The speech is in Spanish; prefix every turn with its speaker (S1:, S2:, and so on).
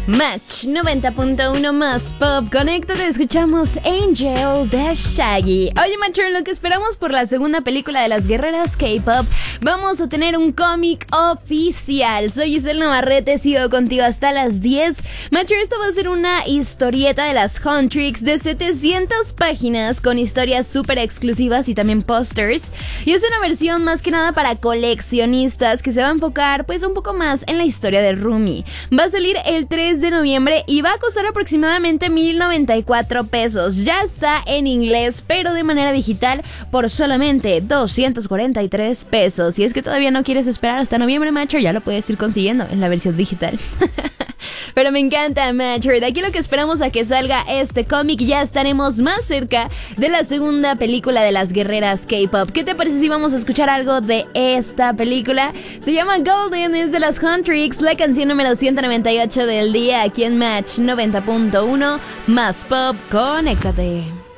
S1: Match 90.1 más pop. Conéctate, escuchamos Angel de Shaggy. Oye, Matcher, lo que esperamos por la segunda película de las guerreras K-pop, vamos a tener un cómic oficial. Soy Giselle Navarrete, sigo contigo hasta las 10. Matcher, esto va a ser una historieta de las Huntrix de 700 páginas con historias súper exclusivas y también pósters. Y es una versión más que nada para coleccionistas que se va a enfocar pues un poco más en la historia de Rumi. Va a salir el 3 de noviembre y va a costar aproximadamente 1,094 pesos. Ya está en inglés, pero de manera digital por solamente 243 pesos. Si es que todavía no quieres esperar hasta noviembre, Matcher, ya lo puedes ir consiguiendo en la versión digital. Pero me encanta, Matcher. De aquí lo que esperamos a que salga este cómic, ya estaremos más cerca de la segunda película de las guerreras K-pop. ¿Qué te parece si vamos a escuchar algo de esta película? Se llama Golden, es de las Huntrix, la canción número 198 del día aquí en Match 90.1 más pop. Conéctate.